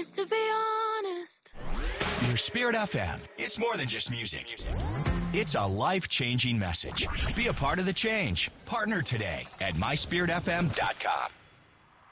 Just to be honest. Your Spirit FM. It's more than just music. It's a life-changing message. Be a part of the change. Partner today at myspiritfm.com.